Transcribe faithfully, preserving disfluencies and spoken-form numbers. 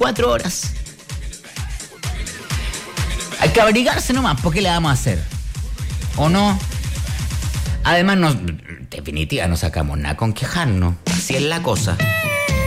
veinticuatro horas. Hay que abrigarse nomás, ¿por qué le vamos a hacer? ¿O no? Además, no, en definitiva, no sacamos nada con quejarnos. Así es la cosa.